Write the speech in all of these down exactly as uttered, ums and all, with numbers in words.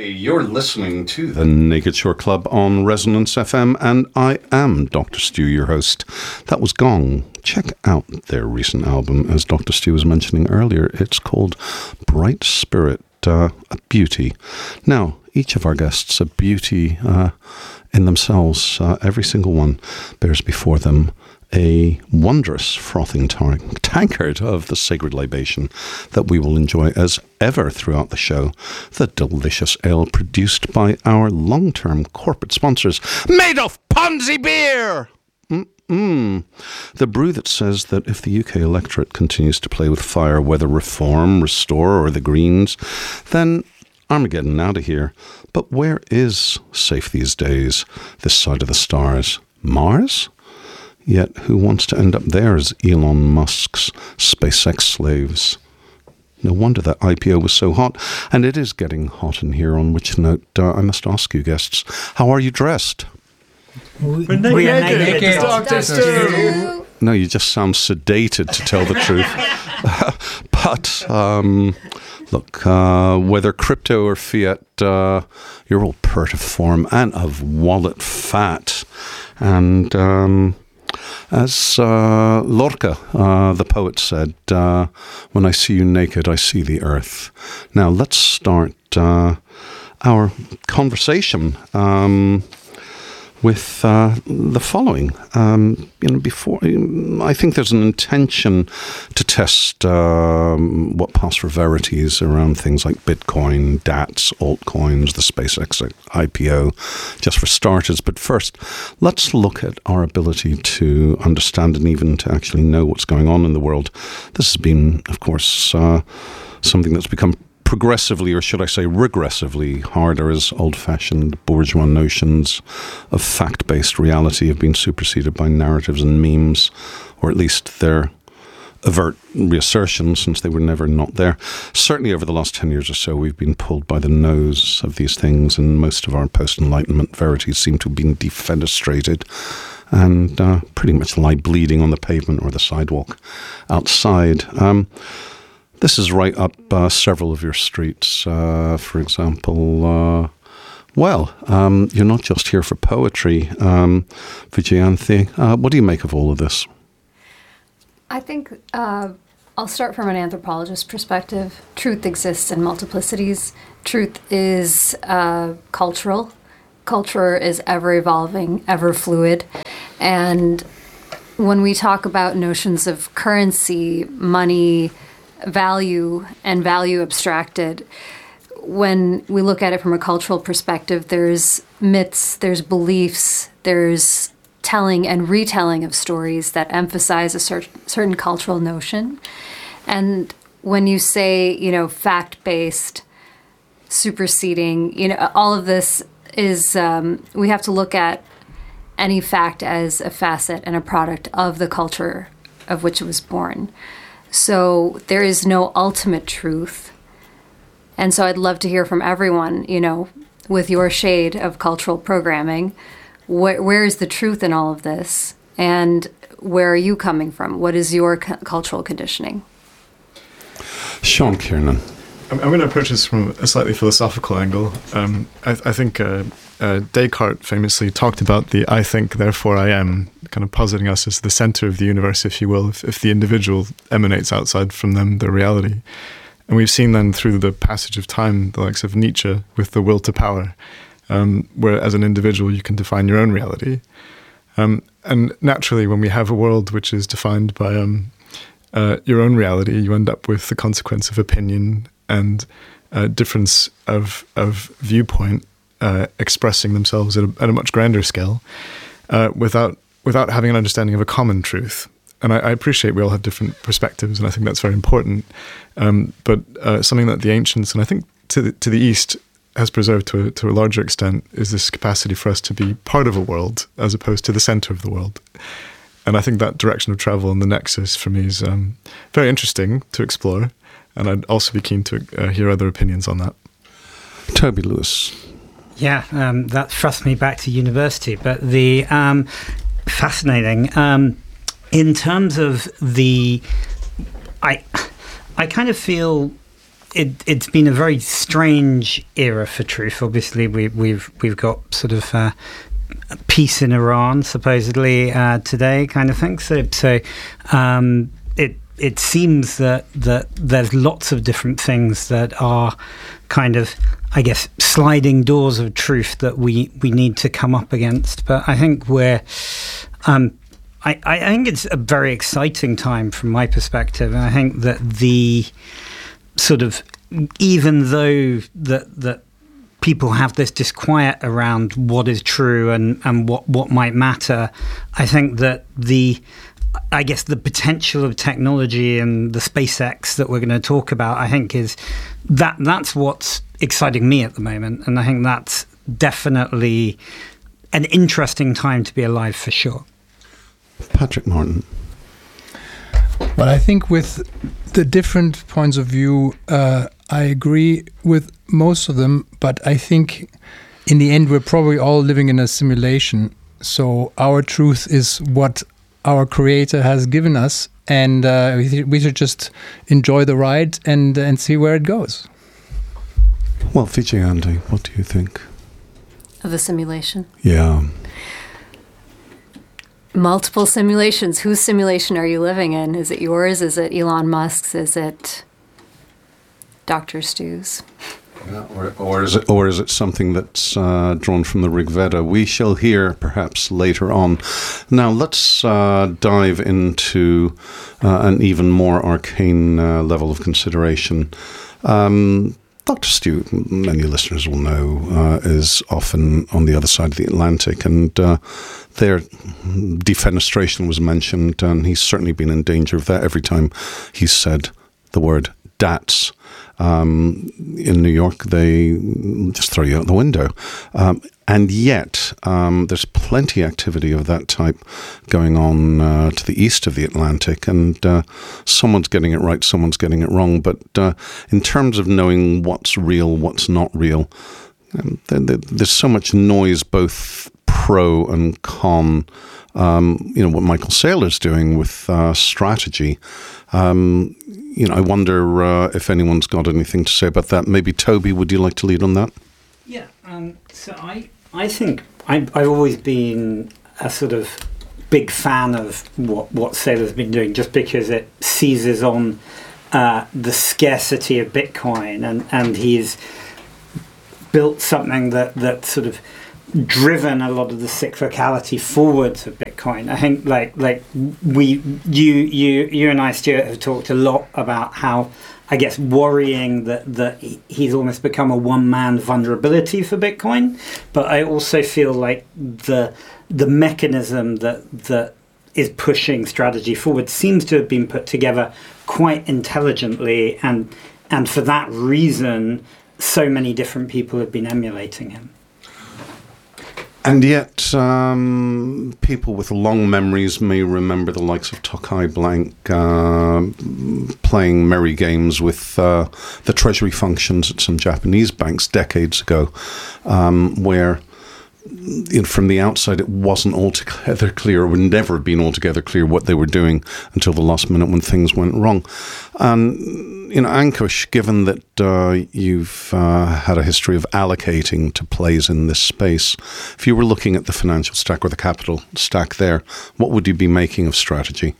You're listening to the Naked Shore Club on Resonance F M, and I am Doctor Stu, your host. That was Gong. Check out their recent album, as Doctor Stu was mentioning earlier. It's called Bright Spirit, uh, a beauty. Now, each of our guests, a beauty uh, in themselves. Uh, every single one bears before them a wondrous frothing tar- tankard of the sacred libation that we will enjoy as ever throughout the show. The delicious ale produced by our long-term corporate sponsors, made of Ponzi beer! Mm-mm. The brew that says that if the U K electorate continues to play with fire, whether Reform, Restore or the Greens, then Armageddon out of here. But where is safe these days, this side of the stars? Mars? Yet who wants to end up there as Elon Musk's SpaceX slaves? No wonder that I P O was so hot. And it is getting hot in here, on which note uh, I must ask you guests, how are you dressed? We, We're naked. We are naked. naked. Doctor Stu. No, you just sound sedated, to tell the truth. But, um, look, uh, whether crypto or fiat, uh, you're all pert of form and of wallet fat. And um, as uh, Lorca, uh, the poet, said, uh, when I see you naked, I see the earth. Now, let's start uh, our conversation um, with uh, the following. Um, you know, before I think there's an intention to test um, what pass for verities around things like Bitcoin, D A Ts, altcoins, the SpaceX I P O, just for starters. But first, let's look at our ability to understand and even to actually know what's going on in the world. This has been, of course, uh, something that's become progressively, or should I say regressively, harder as old-fashioned bourgeois notions of fact-based reality have been superseded by narratives and memes, or at least their overt reassertion, since they were never not there. Certainly over the last ten years or so, we've been pulled by the nose of these things, and most of our post-Enlightenment verities seem to have been defenestrated and uh, pretty much lie bleeding on the pavement or the sidewalk outside. Um, This is right up uh, several of your streets. Uh, for example, uh, well, um, you're not just here for poetry. Um, Vijayanthi, uh, what do you make of all of this? I think uh, I'll start from an anthropologist perspective. Truth exists in multiplicities. Truth is uh, cultural. Culture is ever evolving, ever fluid. And when we talk about notions of currency, money, value and value abstracted, when we look at it from a cultural perspective, there's myths, there's beliefs, there's telling and retelling of stories that emphasize a cer- certain cultural notion. And when you say, you know, fact-based, superseding, you know, all of this is, um, we have to look at any fact as a facet and a product of the culture of which it was born. So there is no ultimate truth. And so I'd love to hear from everyone, you know, with your shade of cultural programming, wh- where is the truth in all of this? And where are you coming from? What is your cu- cultural conditioning? Sean Kiernan. I'm, I'm going to approach this from a slightly philosophical angle. Um, I, I think uh, uh, Descartes famously talked about the I think, therefore I am, kind of positing us as the center of the universe, if you will, if, if the individual emanates outside from them, the reality. And we've seen then through the passage of time, the likes of Nietzsche with the will to power, um, where as an individual you can define your own reality. Um, and naturally, when we have a world which is defined by um, uh, your own reality, you end up with the consequence of opinion and uh, difference of of viewpoint uh, expressing themselves at a, at a much grander scale, uh, without without having an understanding of a common truth. And I, I appreciate we all have different perspectives, and I think that's very important. Um, but uh, something that the ancients, and I think to the, to the East, has preserved to a, to a larger extent is this capacity for us to be part of a world as opposed to the center of the world. And I think that direction of travel and the nexus for me is um, very interesting to explore. And I'd also be keen to uh, hear other opinions on that. Toby Lewis. Yeah, um, that thrusts me back to university. But the um, fascinating um, in terms of the, I, I kind of feel it, it's been a very strange era for truth. Obviously, we, we've we've got sort of uh, peace in Iran, supposedly uh, today, kind of thing. So, so um, it it seems that that there's lots of different things that are kind of, I guess, sliding doors of truth that we, we need to come up against. But I think we're um, I, I think it's a very exciting time from my perspective. And I think that the sort of, even though that that people have this disquiet around what is true and, and what, what might matter, I think that the, I guess the potential of technology and the SpaceX that we're going to talk about, I think is that that's what's exciting me at the moment. And I think that's definitely an interesting time to be alive for sure. Patrick Martin. Well, I think with the different points of view, uh, I agree with most of them, but I think in the end we're probably all living in a simulation. So our truth is what our creator has given us, and uh, we, we should just enjoy the ride and and see where it goes. Well, Vijay Andy, what do you think? Of the simulation? Yeah. Multiple simulations. Whose simulation are you living in? Is it yours? Is it Elon Musk's? Is it Doctor Stu's? Yeah, or, or is it, or is it something that's uh, drawn from the Rig Veda? We shall hear perhaps later on. Now let's uh, dive into uh, an even more arcane uh, level of consideration. Um, Doctor Stu, many listeners will know, uh, is often on the other side of the Atlantic, and uh, their defenestration was mentioned, and he's certainly been in danger of that every time he's said the word D A T S. Um, in New York, they just throw you out the window. Um, and yet, um, there's plenty of activity of that type going on uh, to the east of the Atlantic, and uh, someone's getting it right, someone's getting it wrong. But uh, in terms of knowing what's real, what's not real, um, th- th- there's so much noise, both pro and con. Um, you know, what Michael Saylor's doing with uh, strategy. Um, you know, I wonder uh, if anyone's got anything to say about that. Maybe Toby, would you like to lead on that? Yeah. Um, so I, I think I, I've always been a sort of big fan of what what Saylor's been doing, just because it seizes on uh, the scarcity of Bitcoin, and and he's built something that that sort of driven a lot of the cyclicality forwards of Bitcoin. I think like like we you you you and I, Stuart, have talked a lot about how, I guess, worrying that that he's almost become a one-man vulnerability for Bitcoin. But I also feel like the the mechanism that that is pushing strategy forward seems to have been put together quite intelligently, and and for that reason, so many different people have been emulating him. And yet, um, people with long memories may remember the likes of Tokai Blank uh, playing merry games with uh, the treasury functions at some Japanese banks decades ago, um, where, you know, from the outside it wasn't altogether clear, or would never have been altogether clear what they were doing until the last minute when things went wrong. And, you know, Ankush, given that uh, you've uh, had a history of allocating to plays in this space, if you were looking at the financial stack or the capital stack there, what would you be making of strategy?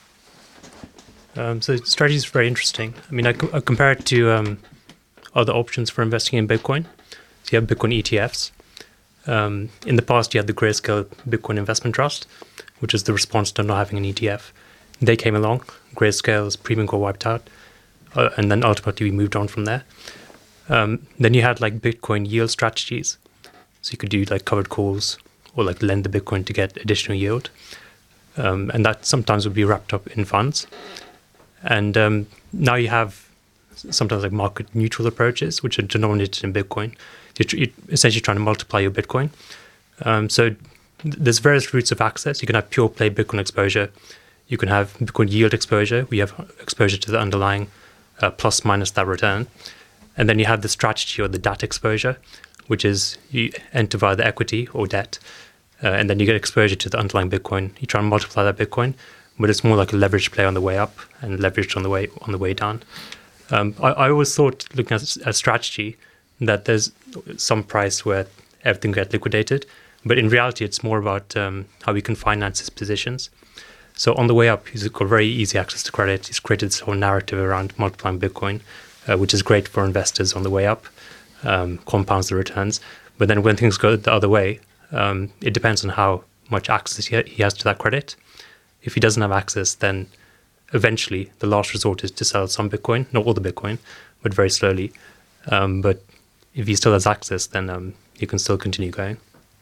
Um, so strategy is very interesting. I mean, I, co- I compare it to um, other options for investing in Bitcoin. So you have Bitcoin E T Fs. Um, in the past, you had the Grayscale Bitcoin Investment Trust, which is the response to not having an E T F. They came along. Grayscale's premium got wiped out. Uh, and then ultimately we moved on from there. Um, then you had like Bitcoin yield strategies. So you could do like covered calls or like lend the Bitcoin to get additional yield. Um, and that sometimes would be wrapped up in funds. And um, now you have sometimes like market neutral approaches, which are denominated in Bitcoin. You're, you're essentially trying to multiply your Bitcoin. Um, so th- there's various routes of access. You can have pure play Bitcoin exposure. You can have Bitcoin yield exposure, where you have exposure to the underlying uh, plus minus that return. And then you have the strategy or the D A T exposure, which is you enter via the equity or debt, uh, and then you get exposure to the underlying Bitcoin. You try and multiply that Bitcoin, but it's more like a leverage play on the way up and leveraged on the way on the way down. Um, I, I always thought, looking at a strategy, that there's some price where everything gets liquidated. But in reality, it's more about um, how we can finance his positions. So on the way up, he's got very easy access to credit. He's created this whole narrative around multiplying Bitcoin, uh, which is great for investors on the way up, um, compounds the returns. But then when things go the other way, um, it depends on how much access he, ha- he has to that credit. If he doesn't have access, then eventually the last resort is to sell some Bitcoin, not all the Bitcoin, but very slowly. Um, but if he still has access, then um, you can still continue going.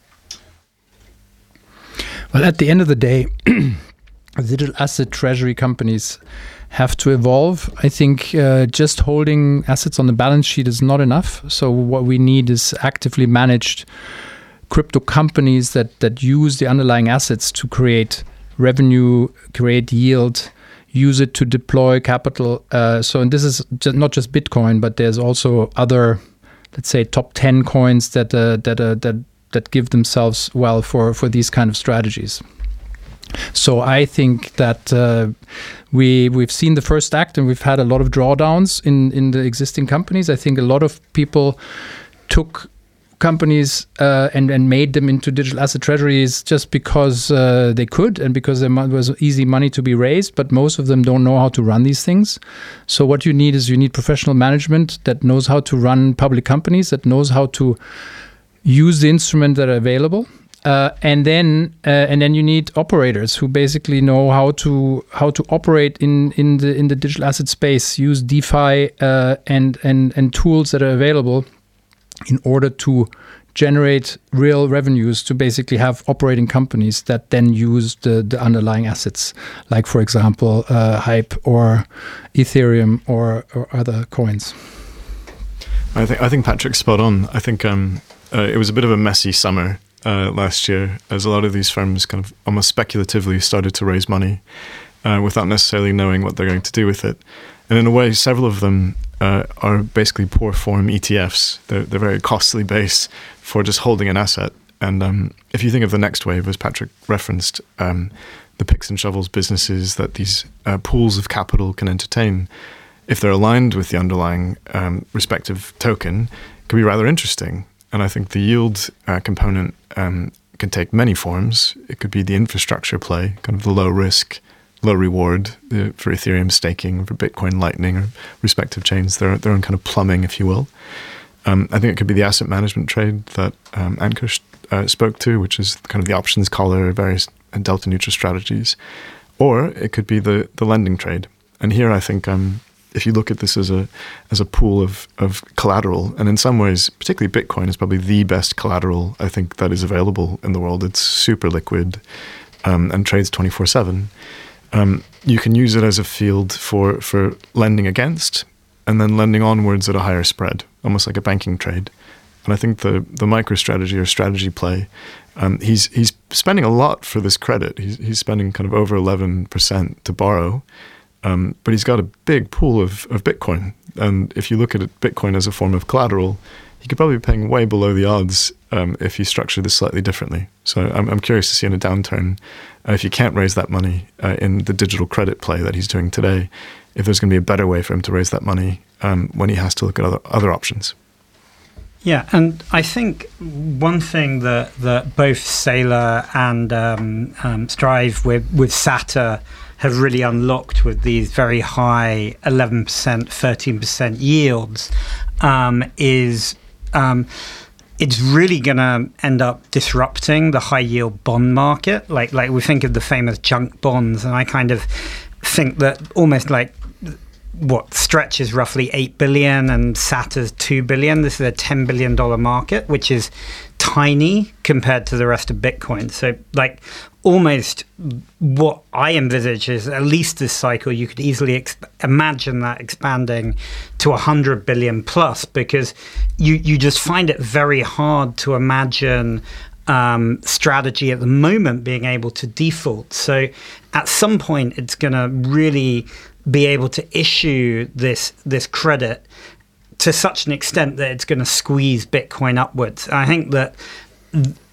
Well, at the end of the day, digital asset treasury companies have to evolve. I think uh, just holding assets on the balance sheet is not enough. So what we need is actively managed crypto companies that, that use the underlying assets to create revenue, create yield, use it to deploy capital. Uh, so and this is just not just Bitcoin, but there's also other, let's say, top ten coins that uh, that uh, that that give themselves well for, for these kind of strategies. So I think that uh, we, we've seen the first act and we've had a lot of drawdowns in, in the existing companies. I think a lot of people took companies uh, and, and made them into digital asset treasuries just because uh, they could and because there was easy money to be raised, but most of them don't know how to run these things. So what you need is you need professional management that knows how to run public companies, that knows how to use the instruments that are available, uh, and then uh, and then you need operators who basically know how to how to operate in, in the in the digital asset space, use DeFi uh, and and and tools that are available in order to generate real revenues, to basically have operating companies that then use the, the underlying assets, like for example uh, Hype or Ethereum or, or other coins. I think I think Patrick's spot on. I think. Um, Uh, it was a bit of a messy summer uh, last year, as a lot of these firms kind of almost speculatively started to raise money uh, without necessarily knowing what they're going to do with it. And in a way, several of them uh, are basically poor form E T Fs. They're, they're very costly base for just holding an asset. And um, if you think of the next wave, as Patrick referenced, um, the picks and shovels businesses that these uh, pools of capital can entertain, if they're aligned with the underlying um, respective token, can be rather interesting. And I think the yield uh, component um, can take many forms. It could be the infrastructure play, kind of the low risk, low reward uh, for Ethereum staking, for Bitcoin Lightning, or respective chains, their, their own kind of plumbing, if you will. Um, I think it could be the asset management trade that um, Ankur uh, spoke to, which is kind of the options collar, various delta neutral strategies. Or it could be the, the lending trade. And here I think um, if you look at this as a as a pool of, of collateral, and in some ways, particularly Bitcoin is probably the best collateral I think that is available in the world. It's super liquid um, and trades twenty-four seven. Um, you can use it as a field for, for lending against and then lending onwards at a higher spread, almost like a banking trade. And I think the the MicroStrategy or strategy play, um, he's he's spending a lot for this credit. He's he's spending kind of over eleven percent to borrow. Um, but he's got a big pool of, of Bitcoin. And if you look at it, Bitcoin as a form of collateral, he could probably be paying way below the odds um, if you structure this slightly differently. So I'm, I'm curious to see in a downturn, uh, if you can't raise that money uh, in the digital credit play that he's doing today, if there's going to be a better way for him to raise that money um, when he has to look at other, other options. Yeah, and I think one thing that, that both Saylor and um, um, Strive with, with S A T A have really unlocked with these very high eleven percent, thirteen percent yields um, is um, it's really going to end up disrupting the high yield bond market. Like like we think of the famous junk bonds, and I kind of think that almost like what Stretch is roughly eight billion and S A T A's two billion. This is a ten billion dollars market, which is tiny compared to the rest of Bitcoin. So like almost what I envisage is at least this cycle, you could easily exp- imagine that expanding to one hundred billion plus, because you, you just find it very hard to imagine um, strategy at the moment being able to default. So at some point, it's going to really be able to issue this this credit to such an extent that it's going to squeeze Bitcoin upwards. I think that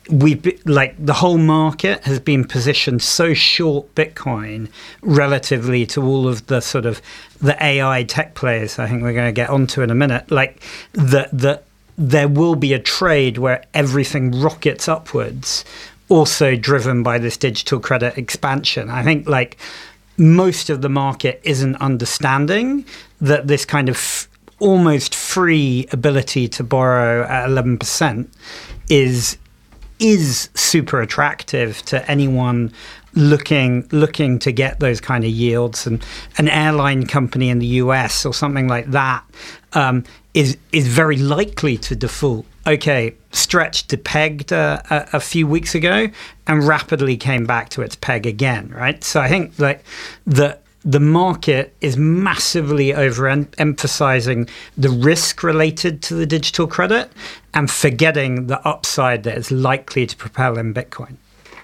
we like the whole market has been positioned so short Bitcoin relatively to all of the sort of the A I tech players. I think we're going to get onto in a minute. Like that, that there will be a trade where everything rockets upwards, also driven by this digital credit expansion. I think like most of the market isn't understanding that this kind of f- almost free ability to borrow at eleven percent is is super attractive to anyone looking looking to get those kind of yields. And an airline company in the U S or something like that um, is is very likely to default. Okay, stretched to pegged uh, a, a few weeks ago and rapidly came back to its peg again, right? So I think like the the market is massively overemphasizing the risk related to the digital credit and forgetting the upside that is likely to propel in Bitcoin.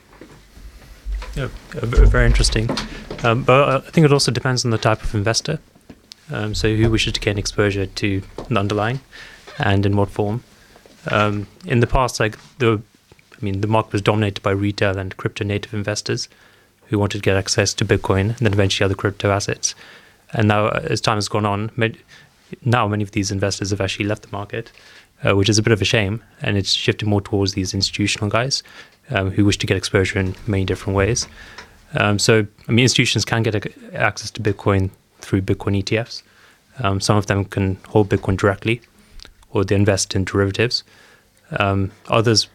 Yeah, very interesting. Um, but I think it also depends on the type of investor. Um, so who wishes to gain exposure to the underlying and in what form. Um, in the past, like the, I mean, the market was dominated by retail and crypto native investors who wanted to get access to Bitcoin and then eventually other crypto assets. And now, as time has gone on, now many of these investors have actually left the market, uh, which is a bit of a shame. And it's shifted more towards these institutional guys um, who wish to get exposure in many different ways. Um, so, I mean, institutions can get a- access to Bitcoin through Bitcoin E T Fs. Um, some of them can hold Bitcoin directly, or they invest in derivatives. Um, others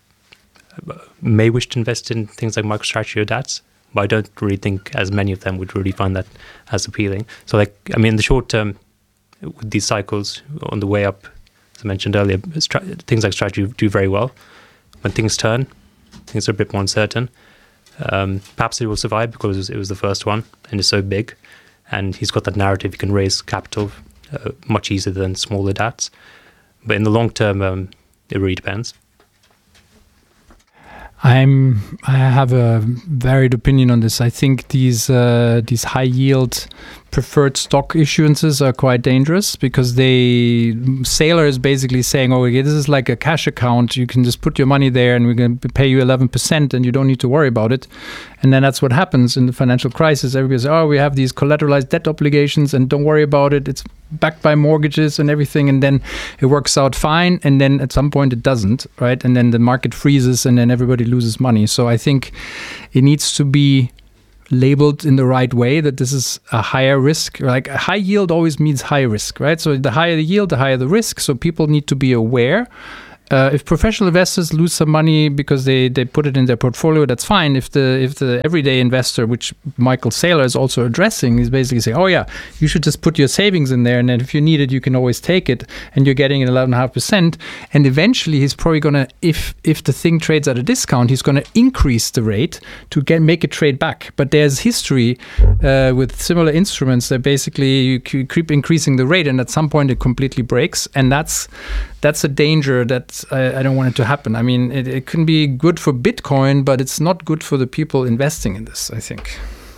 may wish to invest in things like MicroStrategy or D A T S, but I don't really think as many of them would really find that as appealing. So, like, I mean, in the short term, with these cycles on the way up, as I mentioned earlier, stra- things like strategy do very well. When things turn, things are a bit more uncertain. Um, perhaps it will survive because it was, it was the first one and it's so big, and he's got that narrative. He can raise capital uh, much easier than smaller D A Ts. But in the long term, um, it really depends. I'm. I have a varied opinion on this. I think these uh, these high yield preferred stock issuances are quite dangerous because they Saylor is basically saying, "Oh, okay, this is like a cash account. You can just put your money there, and we're going to pay you eleven percent, and you don't need to worry about it." And then that's what happens in the financial crisis. Everybody says, "Oh, we have these collateralized debt obligations, and don't worry about it. It's backed by mortgages and everything." And then it works out fine, and then at some point it doesn't, right? And then the market freezes, and then everybody loses money. So I think it needs to be labeled in the right way, that this is a higher risk. Like a high yield always means high risk, right? So the higher the yield, the higher the risk. So people need to be aware. Uh, if professional investors lose some money because they, they put it in their portfolio, that's fine. If the if the everyday investor, which Michael Saylor is also addressing, is basically saying, oh yeah, you should just put your savings in there, and then if you need it, you can always take it, and you're getting an eleven point five percent. And eventually he's probably going to, if if the thing trades at a discount, he's going to increase the rate to get make it trade back. But there's history uh, with similar instruments that basically you keep increasing the rate, and at some point it completely breaks. And that's that's a danger that I, I don't want it to happen. I mean, it, it can be good for Bitcoin, but it's not good for the people investing in this, I think.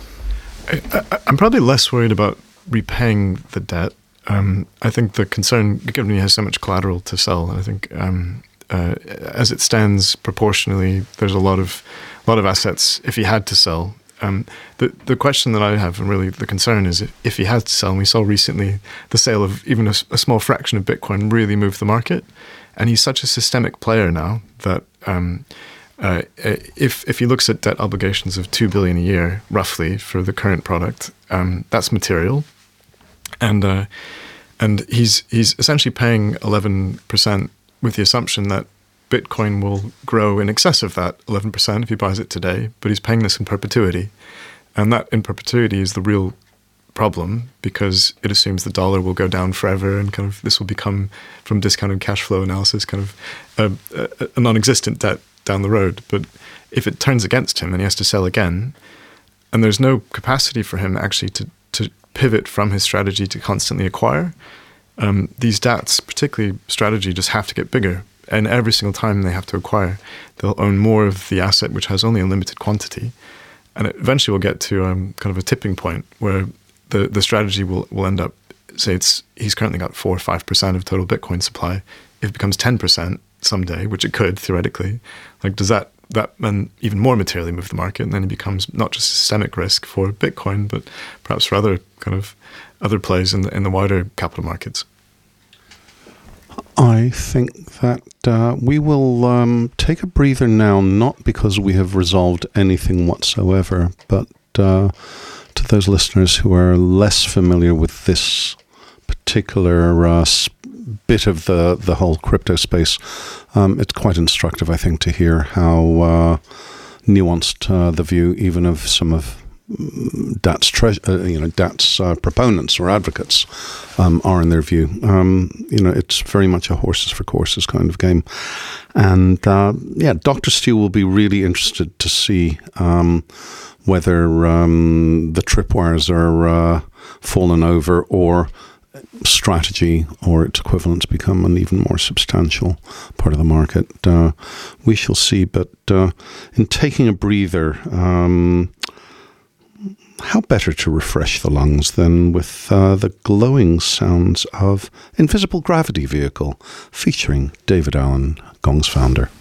I, I, I'm probably less worried about repaying the debt. Um, I think the concern, given he has so much collateral to sell, I think um, uh, as it stands proportionally, there's a lot of a lot of assets if he had to sell. Um, the the question that I have, and really the concern, is if, if he had to sell, and we saw recently the sale of even a, a small fraction of Bitcoin really moved the market, and he's such a systemic player now that um, uh, if if he looks at debt obligations of two billion a year roughly for the current product, um, that's material, and uh, and he's he's essentially paying eleven percent with the assumption that Bitcoin will grow in excess of that eleven percent if he buys it today, but he's paying this in perpetuity. And that in perpetuity is the real problem, because it assumes the dollar will go down forever, and kind of this will become, from discounted cash flow analysis, kind of a, a, a non-existent debt down the road. But if it turns against him and he has to sell again, and there's no capacity for him actually to, to pivot from his strategy to constantly acquire, um, these D A Ts, particularly strategy, just have to get bigger. And every single time they have to acquire, they'll own more of the asset, which has only a limited quantity. And it eventually will get to um, kind of a tipping point where the, the strategy will, will end up, say it's he's currently got four or five percent of total Bitcoin supply. If it becomes ten percent, someday, which it could theoretically, like does that that and even more materially move the market, and then it becomes not just a systemic risk for Bitcoin, but perhaps for other kind of other plays in the in the wider capital markets? I think that uh, we will um, take a breather now, not because we have resolved anything whatsoever, but uh, to those listeners who are less familiar with this particular uh, bit of the, the whole crypto space, um, it's quite instructive, I think, to hear how uh, nuanced uh, the view even of some of Datt's tre- uh, you know Datt's uh, proponents or advocates um, are in their view. Um, you know, it's very much a horses for courses kind of game, and uh, yeah, Doctor Stu will be really interested to see um, whether um, the tripwires are uh, fallen over, or strategy or its equivalents become an even more substantial part of the market. Uh, we shall see. But uh, in taking a breather, Um, how better to refresh the lungs than with uh, the glowing sounds of Invisible Gravity Vehicle, featuring David Allen, Gong's founder.